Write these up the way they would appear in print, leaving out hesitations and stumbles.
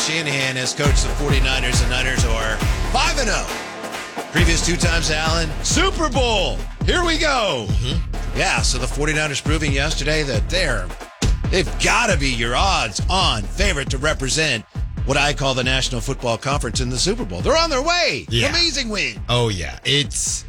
Shanahan has coached the 49ers, and Niners are 5-0. Previous 2 times, Allen, Super Bowl. Here we go. Yeah, so the 49ers proving yesterday that they've got to be your odds-on favorite to represent what I call the National Football Conference in the Super Bowl. They're on their way. Yeah. Amazing win. Oh, yeah. It's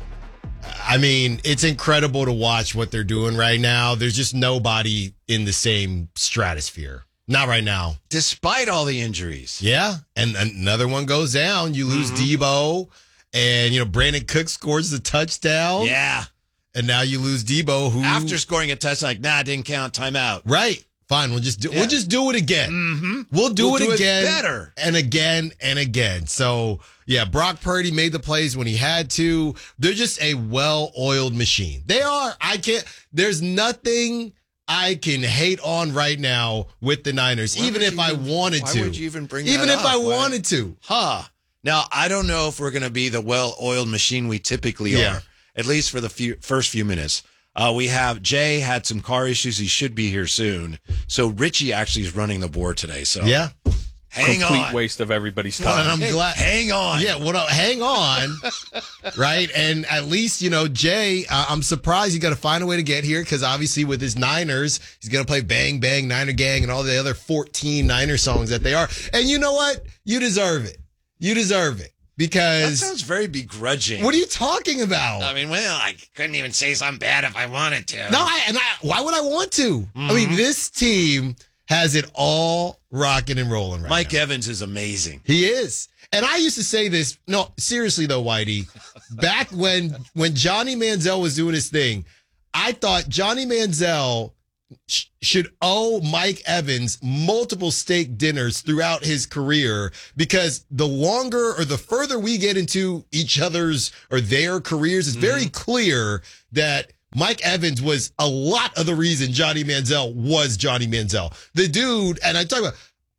incredible to watch what they're doing right now. There's just nobody in the same stratosphere. Not right now. Despite all the injuries. Yeah, and another one goes down. You lose Debo, and, Brandon Cook scores the touchdown. Yeah. And now you lose Debo, who... After scoring a touchdown, it didn't count, timeout. Right. Fine, we'll just do it again. Mm-hmm. We'll do it again. Better. And again and again. So, yeah, Brock Purdy made the plays when he had to. They're just a well-oiled machine. They are. There's nothing I can hate on right now with the Niners, even if I wanted to. Why would you even bring that up? Even if I wanted to. Now, I don't know if we're going to be the well-oiled machine we typically are, at least for the first few minutes. We have Jay had some car issues. He should be here soon. So Richie actually is running the board today. So yeah, hang on. Complete waste of everybody's time. And I'm glad. Hang on. Yeah, hang on. Right, and at least Jay. I'm surprised you got to find a way to get here because obviously with his Niners, he's gonna play Bang Bang Niner Gang and all the other 14 Niner songs that they are. And you know what? You deserve it. You deserve it. Because that sounds very begrudging. What are you talking about? I mean, I couldn't even say something bad if I wanted to. No, why would I want to? Mm-hmm. I mean, this team has it all rocking and rolling right now. Mike Evans is amazing. He is. And I used to say this. No, seriously though, Whitey. Back when Johnny Manziel was doing his thing, I thought Johnny Manziel should owe Mike Evans multiple steak dinners throughout his career because the longer or the further we get into each other's or their careers, it's very clear that Mike Evans was a lot of the reason Johnny Manziel was Johnny Manziel. The dude, and I talk about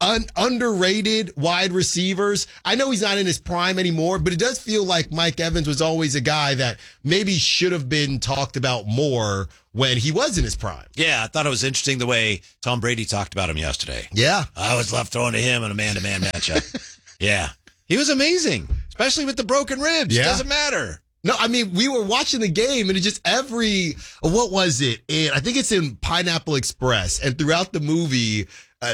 underrated wide receivers. I know he's not in his prime anymore, but it does feel like Mike Evans was always a guy that maybe should have been talked about more when he was in his prime. Yeah, I thought it was interesting the way Tom Brady talked about him yesterday. Yeah. I was left throwing to him in a man-to-man matchup. Yeah. He was amazing, especially with the broken ribs. Yeah. Doesn't matter. No, I mean, we were watching the game and it just what was it? I think it's in Pineapple Express. And throughout the movie,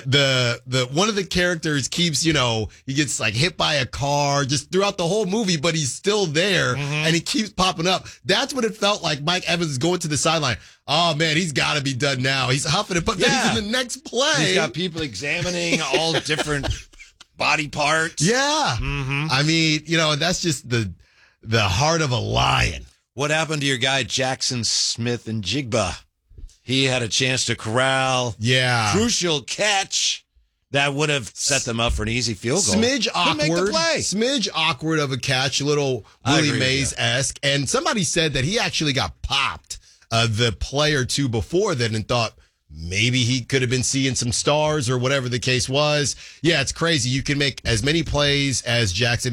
the one of the characters keeps, he gets like hit by a car just throughout the whole movie, but he's still there and he keeps popping up. That's what it felt like. Mike Evans is going to the sideline. Oh man, he's got to be done now. He's huffing it, but then he's in the next play. He's got people examining all different body parts. Yeah. I mean, that's just the heart of a lion. What happened to your guy, Jackson Smith and Jigba? He had a chance to corral. Yeah. Crucial catch that would have set them up for an easy field goal. Smidge awkward. Make the play. Smidge awkward of a catch, a little Willie Mays-esque. And somebody said that he actually got popped the play or two before then and thought maybe he could have been seeing some stars or whatever the case was. Yeah, it's crazy. You can make as many plays as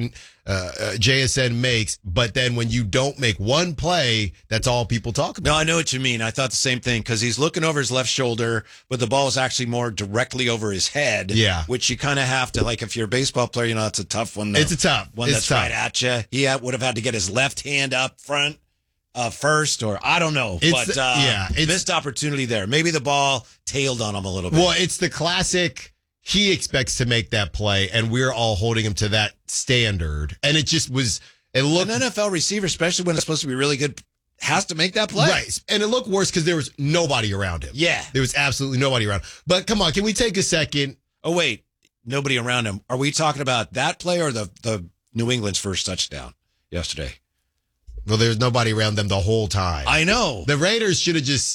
JSN makes, but then when you don't make one play, that's all people talk about. No, I know what you mean. I thought the same thing because he's looking over his left shoulder, but the ball is actually more directly over his head. Yeah. Which you kind of have to, like if you're a baseball player, it's a tough one. It's a tough one that's tough. Right at you. He would have had to get his left hand up front. First, or I don't know, it's missed opportunity there. Maybe the ball tailed on him a little bit. Well, it's the classic. He expects to make that play, and we're all holding him to that standard. And it just was. It looked an NFL receiver, especially when it's supposed to be really good, has to make that play. Right, and it looked worse because there was nobody around him. Yeah, there was absolutely nobody around. But come on, can we take a second? Oh wait, nobody around him. Are we talking about that play or the New England's first touchdown yesterday? Well, there's nobody around them the whole time. I know. The Raiders should have just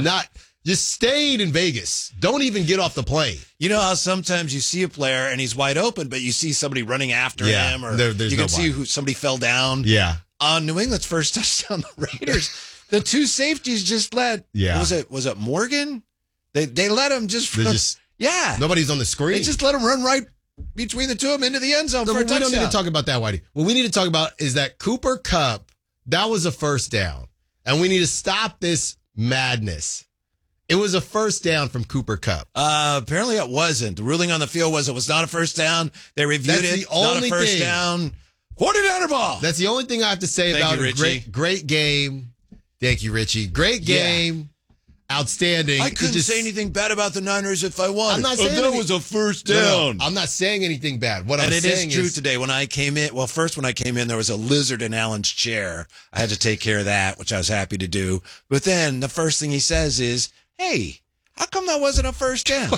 stayed in Vegas. Don't even get off the plane. You know how sometimes you see a player and he's wide open, but you see somebody running after him, or you can see somebody fell down. Yeah. On New England's first touchdown, the Raiders, the two safeties just let. Yeah. Was it Morgan? They let him just. Yeah. Nobody's on the screen. They just let him run right between the two of them into the end zone for a touchdown. We don't need to talk about that, Whitey. What we need to talk about is that Cooper Kupp, that was a first down. And we need to stop this madness. It was a first down from Cooper Kupp. Apparently it wasn't. The ruling on the field was it was not a first down. They reviewed That's it. the only not a first thing. down. 49er ball. That's the only thing I have to say Thank about you, it. Richie. Great game. Thank you, Richie. Great game. Outstanding. I couldn't say anything bad about the Niners if I wanted. I'm not saying that anything- was a first No, down. I'm not saying anything bad. What And I'm it is saying true is today. When I came in, well, first when I came in, there was a lizard in Alan's chair. I had to take care of that, which I was happy to do. But then the first thing he says is, "Hey, how come that wasn't a first down?"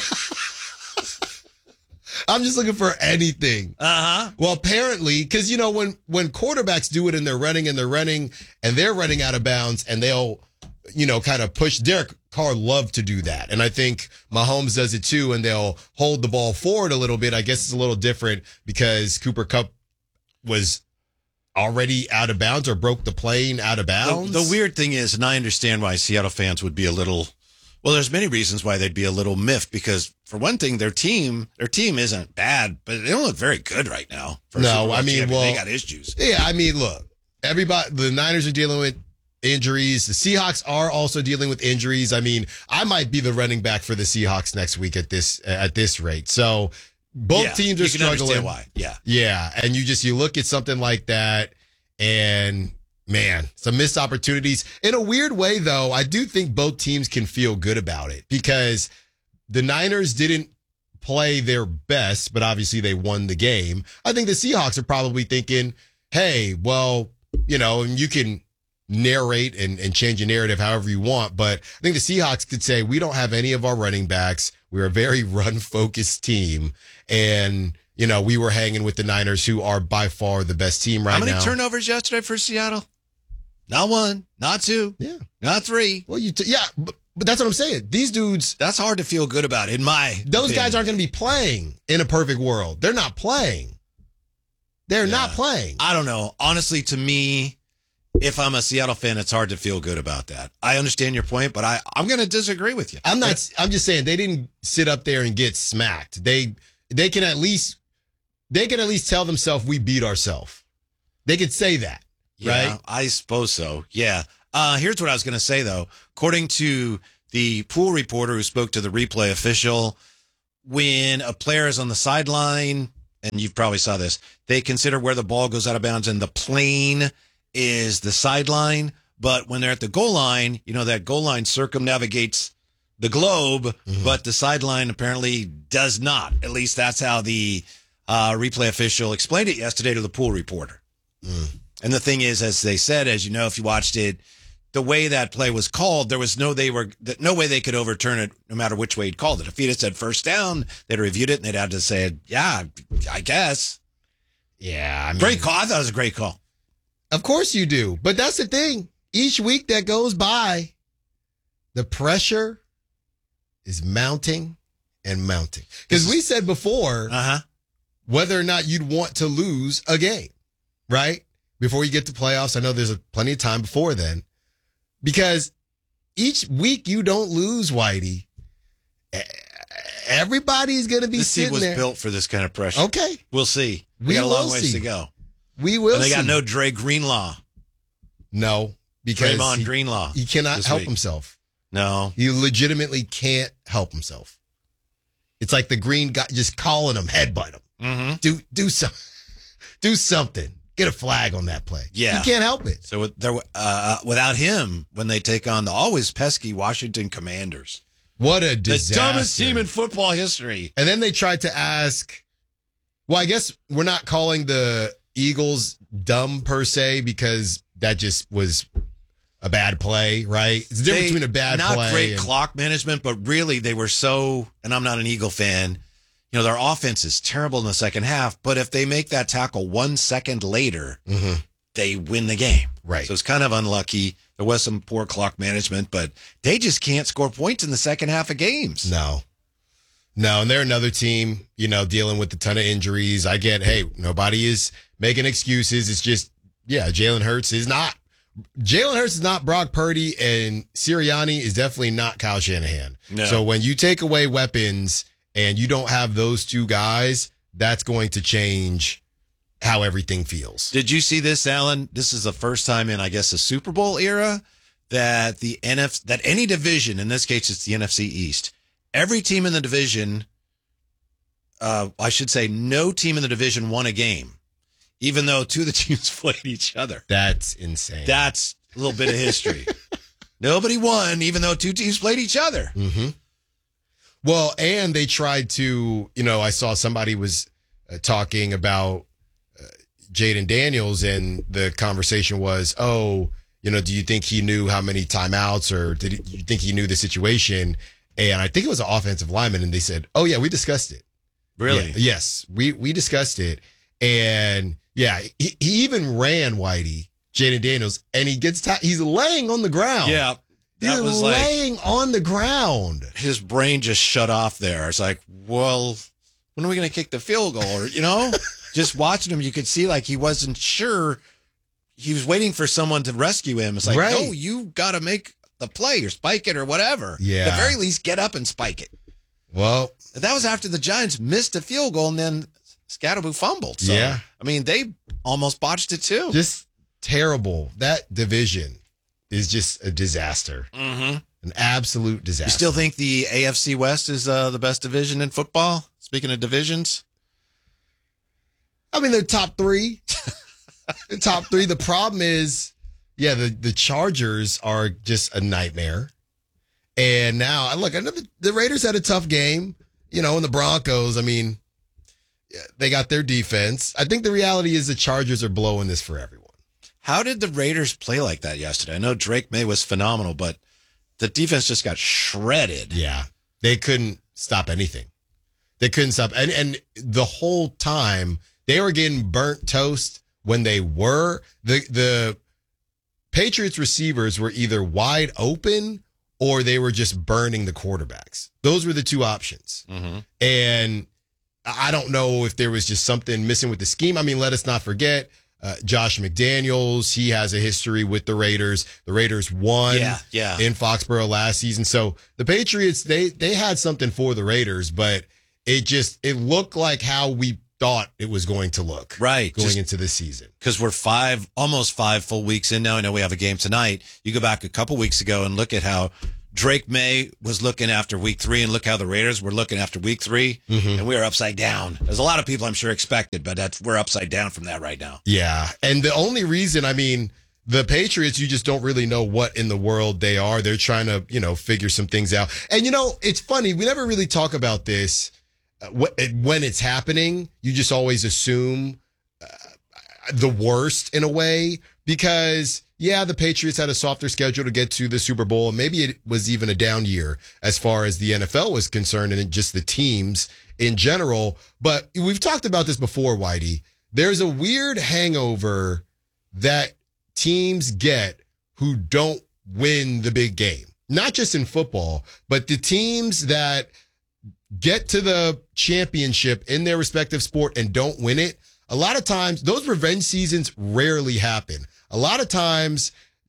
I'm just looking for anything. Well, apparently, because when quarterbacks do it and they're running and they're running out of bounds and they'll kind of push. Derek Carr loved to do that, and I think Mahomes does it too. And they'll hold the ball forward a little bit. I guess it's a little different because Cooper Kupp was already out of bounds or broke the plane out of bounds. The weird thing is, and I understand why Seattle fans would be a little. Well, there's many reasons why they'd be a little miffed because, for one thing, their team isn't bad, but they don't look very good right now. No, I mean, well, they got issues. Yeah, I mean, look, the Niners are dealing with injuries. The Seahawks are also dealing with injuries. I mean, I might be the running back for the Seahawks next week at this rate. So both teams are you can struggling. understand why. Yeah. Yeah, and you look at something like that, and man, some missed opportunities. In a weird way, though, I do think both teams can feel good about it because the Niners didn't play their best, but obviously they won the game. I think the Seahawks are probably thinking, hey, well, and you can narrate and change a narrative however you want, but I think the Seahawks could say, we don't have any of our running backs. We're a very run-focused team, and we were hanging with the Niners, who are by far the best team right now. How many turnovers yesterday for Seattle? Not one, not two, not three. Well, but that's what I'm saying. These dudes, that's hard to feel good about. Those guys aren't going to be playing in a perfect world. They're not playing. They're not playing. I don't know. Honestly, to me, if I'm a Seattle fan, it's hard to feel good about that. I understand your point, but I'm going to disagree with you. I'm just saying they didn't sit up there and get smacked. They can at least tell themselves we beat ourselves. They could say that, right? I suppose so. Yeah. Here's what I was going to say, though. According to the pool reporter who spoke to the replay official, when a player is on the sideline, and you probably saw this, they consider where the ball goes out of bounds, and the plane is the sideline. But when they're at the goal line, that goal line circumnavigates the globe, but the sideline apparently does not. At least that's how the replay official explained it yesterday to the pool reporter. And the thing is, as they said, if you watched it, the way that play was called, there was no way they could overturn it no matter which way he'd called it. If he'd have said first down, they'd reviewed it and they'd have to say, yeah, I guess. Yeah. I mean, great call. I thought it was a great call. Of course you do. But that's the thing. Each week that goes by, the pressure is mounting and mounting. Because we said before whether or not you'd want to lose a game, right? Before you get to playoffs. I know there's plenty of time before then. Because each week you don't lose, Whitey, everybody's going to be sitting there. This team was built for this kind of pressure. Okay. We'll see. We got a long ways to go. We will see. And they got no Dre Greenlaw. No, because Draymond Greenlaw. He cannot help himself. No. He legitimately can't help himself. It's like the green guy just calling him, headbutt him. Do something. Do something. Get a flag on that play. Yeah. He can't help it. So without him, when they take on the always pesky Washington Commanders. What a disaster. The dumbest team in football history. And then they tried to ask, well, I guess we're not calling the Eagles dumb per se because that just was a bad play, right? It's the difference between a bad play. Not great clock management, but really they were so, and I'm not an Eagle fan, their offense is terrible in the second half, but if they make that tackle 1 second later, they win the game. Right. So it's kind of unlucky. There was some poor clock management, but they just can't score points in the second half of games. No, and they're another team, dealing with a ton of injuries. I get, hey, nobody is making excuses. It's just, Jalen Hurts is not Brock Purdy, and Sirianni is definitely not Kyle Shanahan. No. So when you take away weapons and you don't have those two guys, that's going to change how everything feels. Did you see this, Alan? This is the first time in, I guess, the Super Bowl era that that any division, in this case it's the NFC East, every team in the division, I should say no team in the division won a game, even though two of the teams played each other. That's insane. That's a little bit of history. Nobody won, even though two teams played each other. Mm-hmm. Well, and they tried to, I saw somebody was talking about Jaden Daniels, and the conversation was, do you think he knew how many timeouts, or you think he knew the situation? And I think it was an offensive lineman, and they said, oh, yeah, we discussed it. Really? Yeah, yes, we discussed it. And, yeah, he even ran, Whitey, Jaden Daniels, and he's laying on the ground. Yeah. He's laying on the ground. His brain just shut off there. It's like, well, when are we going to kick the field goal? Or, just watching him, you could see like he wasn't sure. He was waiting for someone to rescue him. It's like, right. No, you got to make the play or spike it or whatever. Yeah. At the very least, get up and spike it. Well, that was after the Giants missed a field goal and then Scatterboo fumbled. So, yeah. I mean, they almost botched it too. Just terrible. That division is just a disaster. Mm-hmm. An absolute disaster. You still think the AFC West is the best division in football? Speaking of divisions. I mean, they're top three. The top three. The problem is, the Chargers are just a nightmare. And now, look, I know the Raiders had a tough game, and the Broncos, I mean, they got their defense. I think the reality is the Chargers are blowing this for everyone. How did the Raiders play like that yesterday? I know Drake May was phenomenal, but the defense just got shredded. Yeah. They couldn't stop anything. They couldn't stop. And the whole time, they were getting burnt toast when they were. The Patriots receivers were either wide open or they were just burning the quarterbacks. Those were the two options. Mm-hmm. And I don't know if there was just something missing with the scheme. I mean, let us not forget Josh McDaniels. He has a history with the Raiders. The Raiders won in Foxborough last season. So the Patriots, they had something for the Raiders, but it looked like how we thought it was going to look going into this season. Because we're almost 5 full weeks in now. I know we have a game tonight. You go back a couple weeks ago and look at how Drake May was looking after week 3, and look how the Raiders were looking after week 3, and we are upside down. There's a lot of people I'm sure expected, but we're upside down from that right now. Yeah, and the only reason, I mean, the Patriots, you just don't really know what in the world they are. They're trying to, figure some things out. And, it's funny. We never really talk about this. When it's happening, you just always assume the worst in a way because, the Patriots had a softer schedule to get to the Super Bowl, and maybe it was even a down year as far as the NFL was concerned and just the teams in general. But we've talked about this before, Whitey. There's a weird hangover that teams get who don't win the big game, not just in football, but the teams that get to the championship in their respective sport and don't win it. A lot of times, those revenge seasons rarely happen. A lot of times,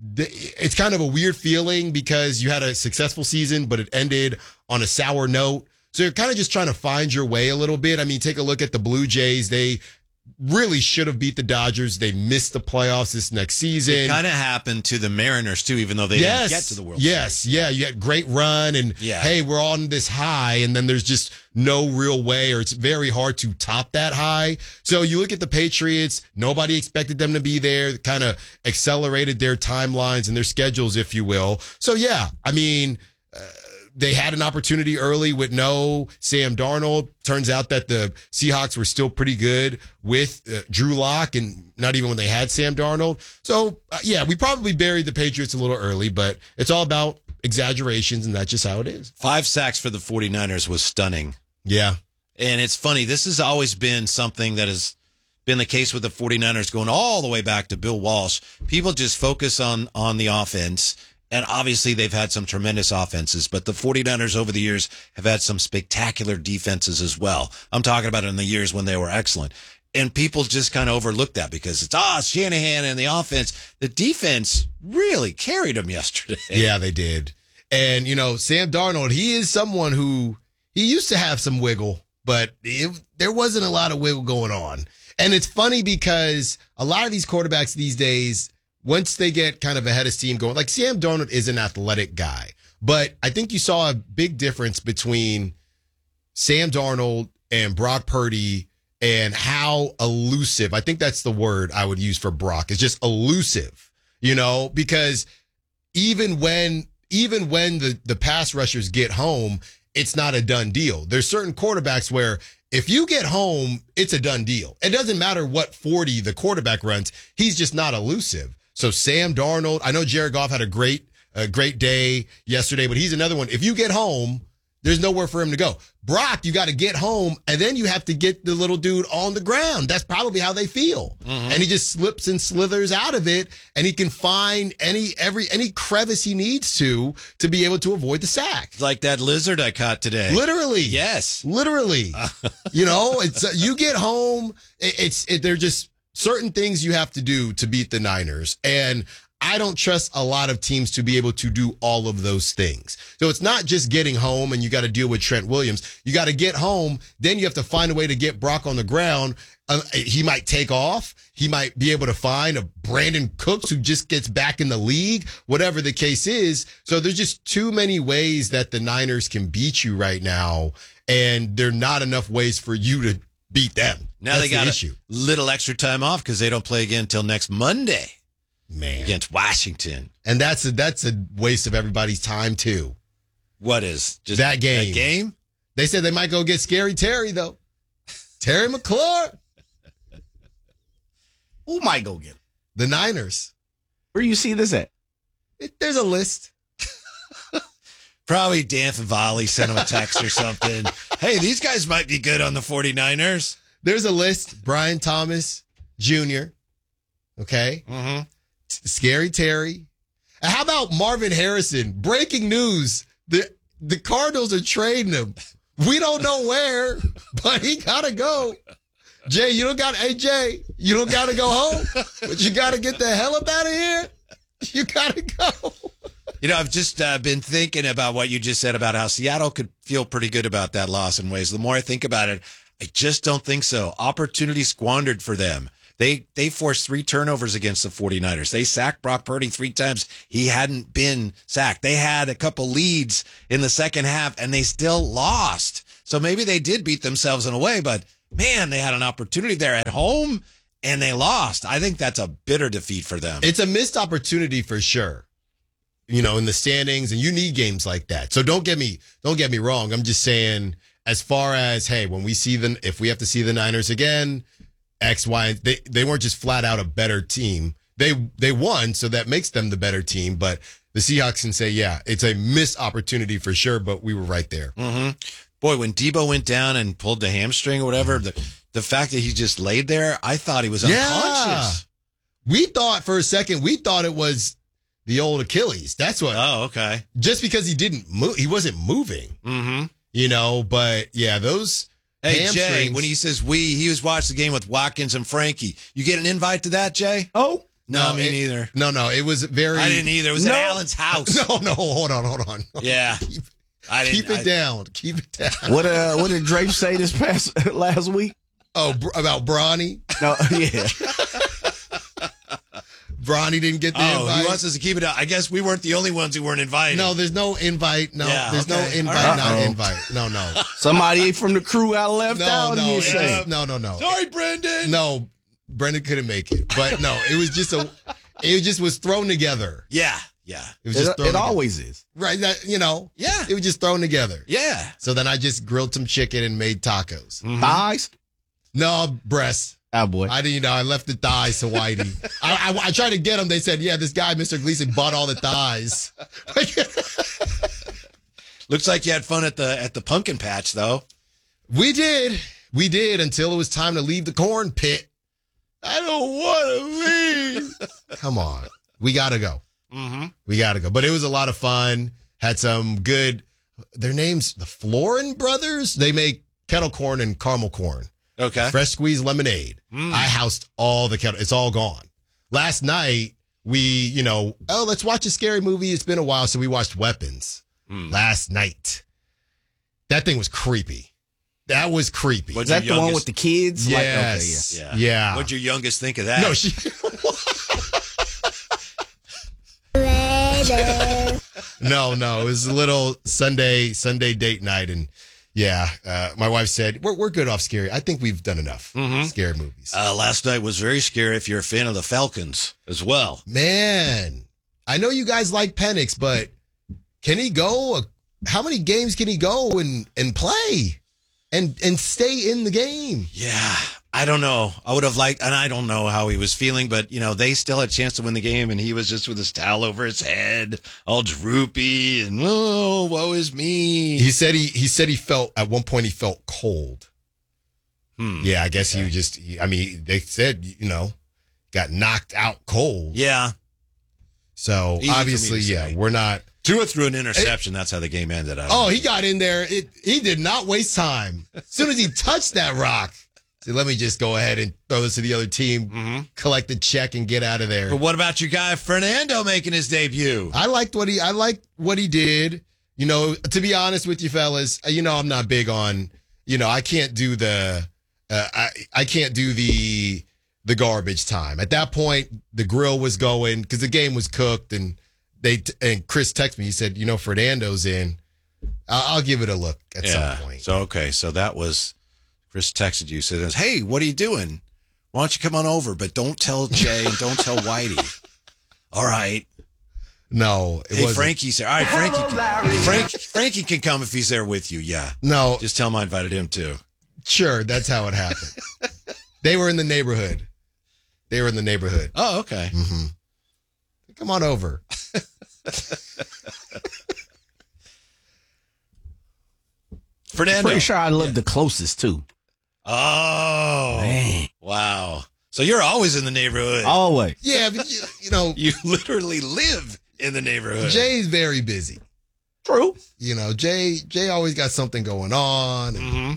it's kind of a weird feeling because you had a successful season, but it ended on a sour note. So you're kind of just trying to find your way a little bit. I mean, take a look at the Blue Jays. They really should have beat the Dodgers. They missed the playoffs this next season. It kind of happened to the Mariners, too, even though they didn't get to the World Series. Yeah. You had great run, and hey, we're on this high, and then there's just no real way, or it's very hard to top that high. So you look at the Patriots, nobody expected them to be there, kind of accelerated their timelines and their schedules, if you will. So, I mean, they had an opportunity early with no Sam Darnold. Turns out that the Seahawks were still pretty good with Drew Lock, and not even when they had Sam Darnold. So, we probably buried the Patriots a little early, but it's all about exaggerations, and that's just how it is. 5 sacks for the 49ers was stunning. Yeah. And it's funny. This has always been something that has been the case with the 49ers going all the way back to Bill Walsh. People just focus on the offense. And obviously, they've had some tremendous offenses, but the 49ers over the years have had some spectacular defenses as well. I'm talking about in the years when they were excellent. And people just kind of overlook that because it's Shanahan and the offense. The defense really carried them yesterday. Yeah, they did. And, Sam Darnold, he is someone who he used to have some wiggle, but there wasn't a lot of wiggle going on. And it's funny because a lot of these quarterbacks these days, once they get kind of ahead of steam going, like Sam Darnold is an athletic guy, but I think you saw a big difference between Sam Darnold and Brock Purdy and how elusive, I think that's the word I would use for Brock, is just elusive, because even when the pass rushers get home, it's not a done deal. There's certain quarterbacks where if you get home, it's a done deal. It doesn't matter what 40 the quarterback runs. He's just not elusive. So Sam Darnold, I know Jared Goff had a great day yesterday, but he's another one. If you get home, there's nowhere for him to go. Brock, you got to get home, and then you have to get the little dude on the ground. That's probably how they feel. Mm-hmm. And he just slips and slithers out of it, and he can find any crevice he needs to be able to avoid the sack. Like that lizard I caught today. Literally. Yes. Literally. It's you get home, they're just certain things you have to do to beat the Niners. And I don't trust a lot of teams to be able to do all of those things. So it's not just getting home and you got to deal with Trent Williams. You got to get home. Then you have to find a way to get Brock on the ground. He might take off. He might be able to find a Brandon Cooks who just gets back in the league, whatever the case is. So there's just too many ways that the Niners can beat you right now. And there are not enough ways for you to beat them. Now they got a little extra time off because they don't play again until next Monday. Man. Against Washington. And that's a waste of everybody's time, too. What is? Just that game. That game? They said they might go get Scary Terry, though. Terry McLaurin. Who might go get him? The Niners. Where you see this at? There's a list. Probably Dan Favale sent him a text or something. Hey, these guys might be good on the 49ers. There's a list. Brian Thomas Jr., okay? Mm-hmm. Scary Terry. And how about Marvin Harrison? Breaking news. The Cardinals are trading him. We don't know where, but he got to go. Jay, you don't got to go home, but you got to get the hell up out of here. You got to go. I've just been thinking about what you just said about how Seattle could feel pretty good about that loss in ways. The more I think about it, I just don't think so. Opportunity squandered for them. They forced 3 turnovers against the 49ers. They sacked Brock Purdy 3 times. He hadn't been sacked. They had a couple leads in the second half, and they still lost. So maybe they did beat themselves in a way, but, man, they had an opportunity there at home, and they lost. I think that's a bitter defeat for them. It's a missed opportunity for sure, in the standings, and you need games like that. So don't get me wrong. I'm just saying, as far as, hey, when we see them, if we have to see the Niners again, X, Y, they weren't just flat out a better team. They won, so that makes them the better team. But the Seahawks can say, yeah, it's a missed opportunity for sure, but we were right there. Mm-hmm. Boy, when Debo went down and pulled the hamstring or whatever, the fact that he just laid there, I thought he was unconscious. We thought for a second, it was the old Achilles. That's what. Oh, okay. Just because he didn't move, he wasn't moving. Mm-hmm. But yeah, those. Hey, Jay, when he says he was watching the game with Watkins and Frankie. You get an invite to that, Jay? Oh. No, me neither. No, it was very. I didn't either. It was at Allen's house. No, hold on. Yeah. Keep it down. What did Drake say last week? Oh, about Bronny? No, yeah. Bronny didn't get the invite. He wants us to keep it out. I guess we weren't the only ones who weren't invited. No, there's no invite. No, there's no invite, right. not invite. No. Somebody from the crew got left out. No. No. Sorry, Brendan. No, Brendan couldn't make it. But no, it was thrown together. Yeah. It was just thrown It together. always is. Right, Yeah. It was just thrown together. Yeah. So then I just grilled some chicken and made tacos. Mm-hmm. Thighs? No, breasts. Oh, boy. I didn't, I left the thighs to Whitey. I tried to get them. They said, yeah, this guy, Mr. Gleason, bought all the thighs. Looks like you had fun at the pumpkin patch, though. We did until it was time to leave the corn pit. I don't want to leave. Come on. We got to go. Mm-hmm. We got to go. But it was a lot of fun. Had some good, their names, the Florin brothers. They make kettle corn and caramel corn. Okay. Fresh squeezed lemonade. I housed all the kettle. It's all gone. Last night, we, let's watch a scary movie. It's been a while, so we watched Weapons last night. That thing was creepy. That was creepy. Was that the one with the kids? Yes. Yeah. What'd your youngest think of that? No, she. there. No, it was a little Sunday date night, and yeah, my wife said we're good off scary. I think we've done enough scary movies. Last night was very scary if you're a fan of the Falcons as well. Man, I know you guys like Penix, but can he go? How many games can he go and play and stay in the game? Yeah, I don't know. I would have liked, and I don't know how he was feeling, but, they still had a chance to win the game, and he was just with his towel over his head, all droopy, and, oh, woe is me. He said he felt, at one point, he felt cold. Yeah, I guess they said, got knocked out cold. Yeah. So, Easy for me obviously, to say. we're not. Tua threw an interception. That's how the game ended. He got in there. He did not waste time. As soon as he touched that rock, said, let me just go ahead and throw this to the other team, collect the check, and get out of there. But what about your guy Fernando making his debut? I liked what he did. To be honest with you fellas, I'm not big on, I can't do the garbage time. At that point, the grill was going because the game was cooked, and Chris texted me. He said, Fernando's in. I'll give it a look at some point. So that was Chris texted you, said, hey, what are you doing? Why don't you come on over? But don't tell Jay and don't tell Whitey. All right. No, it wasn't. Frankie's there. All right, Frankie can come if he's there with you. Yeah. No. Just tell him I invited him too. Sure, that's how it happened. They were in the neighborhood. Oh, okay. Mm-hmm. Come on over. Fernando. Pretty sure I live the closest too. Oh, man. Wow. So you're always in the neighborhood. Always. Yeah, but You literally live in the neighborhood. Jay's very busy. True. Jay always got something going on. And,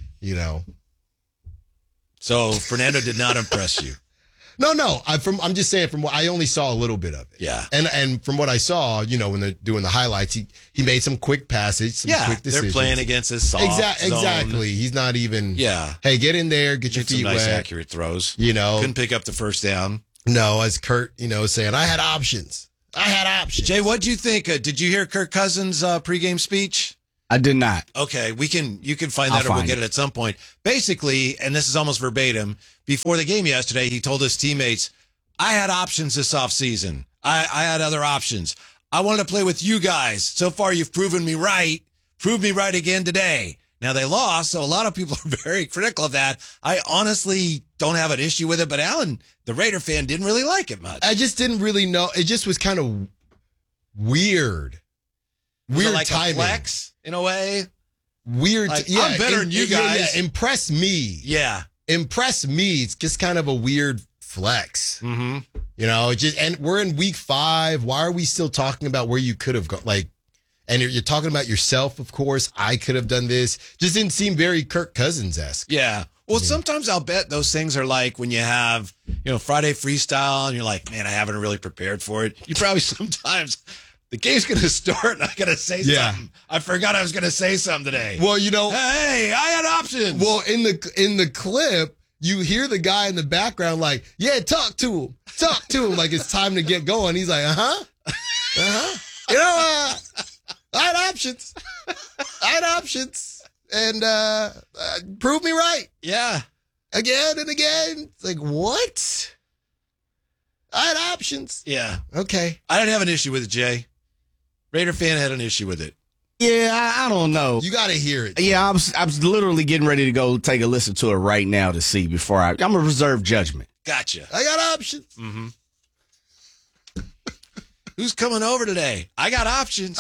So Fernando did not impress you. No. I'm just saying from what I only saw a little bit of it. Yeah. And from what I saw, when they're doing the highlights, he made some quick passes, some quick decisions. They're playing against this soft zone. Exactly. He's not even. Yeah. Hey, get in there, get your Did some feet nice, wet. accurate throws. Couldn't pick up the first down. No, as Kurt, saying, I had options. Jay, what'd you think? Did you hear Kirk Cousins' pregame speech? I did not. Okay, you can find that, or we'll get it at some point. Basically, and this is almost verbatim, before the game yesterday, he told his teammates, I had options this offseason. I had other options. I wanted to play with you guys. So far, you've proven me right. Prove me right again today. Now, they lost, so a lot of people are very critical of that. I honestly don't have an issue with it, but Alan, the Raider fan, didn't really like it much. I just didn't really know. It just was kind of weird. Weird like timing. A flex, in a way? Weird. I'm better than you guys. Yeah, impress me. Yeah. Impress me. It's just kind of a weird flex. Mm-hmm. And we're in week 5. Why are we still talking about where you could have gone? And you're talking about yourself, of course. I could have done this. Just didn't seem very Kirk Cousins-esque. Yeah. Well, sometimes I'll bet those things are like when you have, Friday freestyle and you're like, man, I haven't really prepared for it. You probably sometimes the game's going to start and I got to say something. I forgot I was going to say something today. Well, hey, I had options. Well, in the clip, you hear the guy in the background like, yeah, talk to him. Like it's time to get going. He's like, I had options. And prove me right. Yeah. Again and again. It's like, what? I had options. Yeah. Okay. I didn't have an issue with it, Jay. Raider fan had an issue with it. Yeah, I don't know. You got to hear it. Yeah, I was literally getting ready to go take a listen to it right now to see before I'm going to reserve judgment. Gotcha. I got options. Mm-hmm. Who's coming over today? I got options.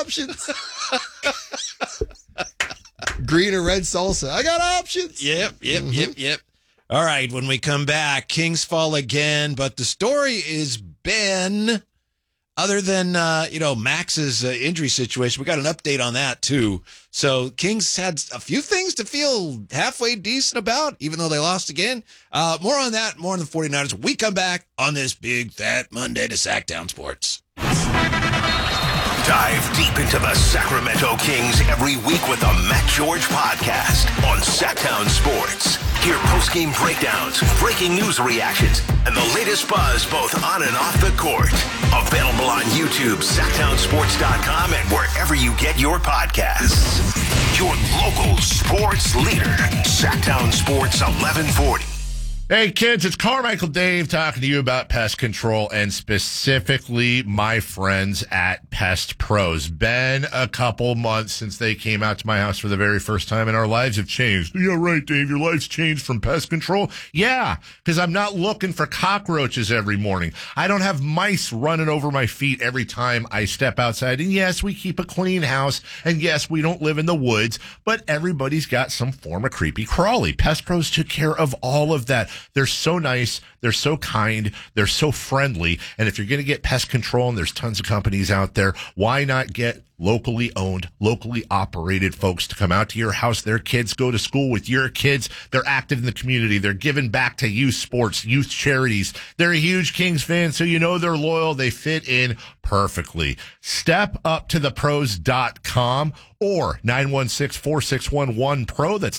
Green or red salsa. I got options. Yep. All right, when we come back, Kings fall again, but the story is Ben. Other than, Max's injury situation, we got an update on that, too. So Kings had a few things to feel halfway decent about, even though they lost again. More on that, more on the 49ers when we come back on this big, fat Monday to Sacktown Sports. Dive deep into the Sacramento Kings every week with the Matt George podcast on Sacktown Sports. Hear post-game breakdowns, breaking news reactions, and the latest buzz both on and off the court. Available on YouTube, SacktownSports.com, and wherever you get your podcasts. Your local sports leader, Sacktown Sports 1140. Hey kids, it's Carmichael Dave talking to you about pest control and specifically my friends at Pest Pros. Been a couple months since they came out to my house for the very first time and our lives have changed. Yeah, right, Dave, your life's changed from pest control? Yeah, because I'm not looking for cockroaches every morning. I don't have mice running over my feet every time I step outside. And yes, we keep a clean house. And yes, we don't live in the woods, but everybody's got some form of creepy crawly. Pest Pros took care of all of that. They're so nice. They're so kind. They're so friendly. And if you're going to get pest control, and there's tons of companies out there, why not get locally owned, locally operated folks to come out to your house? Their kids go to school with your kids. They're active in the community. They're giving back to youth sports, youth charities. They're a huge Kings fan, so you know they're loyal. They fit in perfectly. Step up to thepros.com or 916-461-1PRO. That's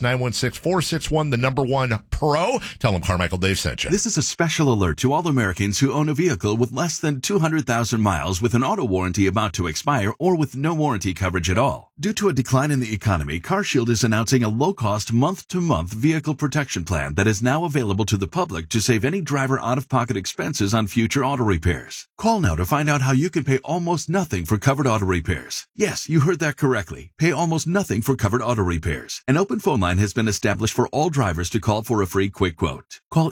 916-461-1PRO. Tell them Carmichael Dave sent you. This is a special alert to all Americans who own a vehicle with less than 200,000 miles with an auto warranty about to expire or with no warranty coverage at all. Due to a decline in the economy, CarShield is announcing a low-cost month-to-month vehicle protection plan that is now available to the public to save any driver out-of-pocket expenses on future auto repairs. Call now to find out how you can pay almost nothing for covered auto repairs. Yes, you heard that correctly. Pay almost nothing for covered auto repairs. An open phone line has been established for all drivers to call for a free quick quote. Call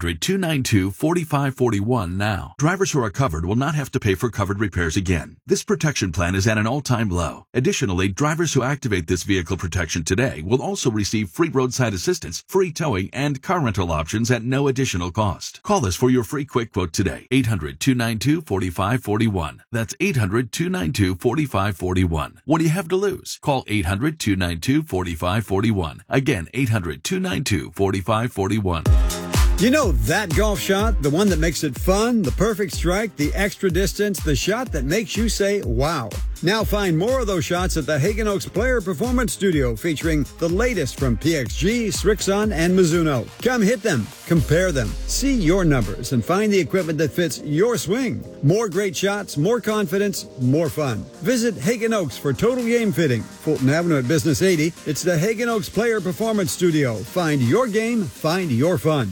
800-292-4541 now. Drivers who are covered will not have to pay for covered repairs again. This protection plan is at an all-time low. Additionally, drivers who activate this vehicle protection today will also receive free roadside assistance, free towing, and car rental options at no additional cost. Call us for your free quick quote today. 800-292-4541. That's 800-292-4541. What do you have to lose? Call 800-292-4541. Again, 800-292-4541. You know that golf shot, the one that makes it fun, the perfect strike, the extra distance, the shot that makes you say, wow. Now find more of those shots at the Hagen Oaks Player Performance Studio, featuring the latest from PXG, Srixon, and Mizuno. Come hit them, compare them, see your numbers, and find the equipment that fits your swing. More great shots, more confidence, more fun. Visit Hagen Oaks for total game fitting. Fulton Avenue at Business 80. It's the Hagen Oaks Player Performance Studio. Find your game, find your fun.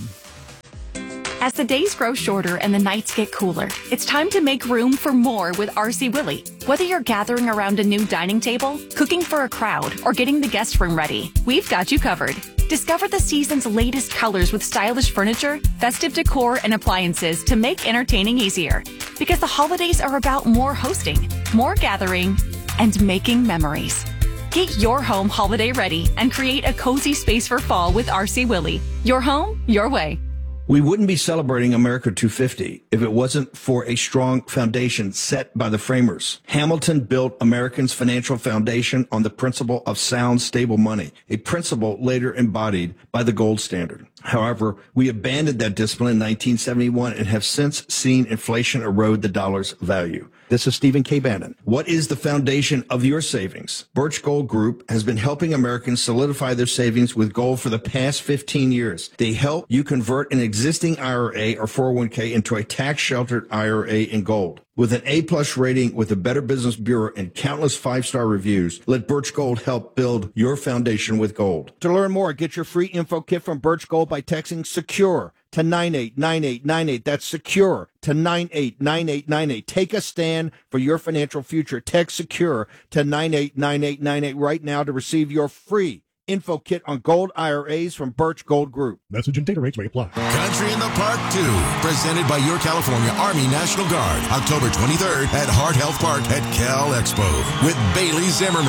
As the days grow shorter and the nights get cooler, it's time to make room for more with RC Willey. Whether you're gathering around a new dining table, cooking for a crowd, or getting the guest room ready, we've got you covered. Discover the season's latest colors with stylish furniture, festive decor, and appliances to make entertaining easier. Because the holidays are about more hosting, more gathering, and making memories. Get your home holiday ready and create a cozy space for fall with RC Willey. Your home, your way. We wouldn't be celebrating America 250 if it wasn't for a strong foundation set by the framers. Hamilton built Americans' financial foundation on the principle of sound, stable money, a principle later embodied by the gold standard. However, we abandoned that discipline in 1971 and have since seen inflation erode the dollar's value. This is Stephen K. Bannon. What is the foundation of your savings? Birch Gold Group has been helping Americans solidify their savings with gold for the past 15 years. They help you convert an existing IRA or 401k into a tax-sheltered IRA in gold. With an A-plus rating with the Better Business Bureau and countless 5-star reviews, let Birch Gold help build your foundation with gold. To learn more, get your free info kit from Birch Gold by texting SECURE to 989898. That's SECURE to 989898. Take a stand for your financial future. Text SECURE to 989898 right now to receive your free info kit on gold IRAs from Birch Gold Group. Message and data rates may apply. Country in the Park 2, presented by your California Army National Guard, October 23rd at Hart Health Park at Cal Expo with Bailey Zimmerman,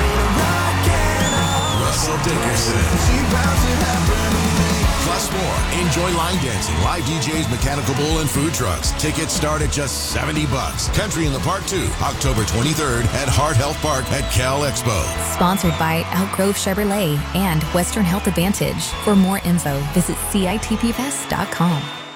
Russell Dickerson. Plus more. Enjoy line dancing, live DJs, mechanical bull, and food trucks. Tickets start at just $70. Country in the Park 2, October 23rd at Hart Health Park at Cal Expo. Sponsored by Elk Grove Chevrolet and Western Health Advantage. For more info, visit CITPFest.com.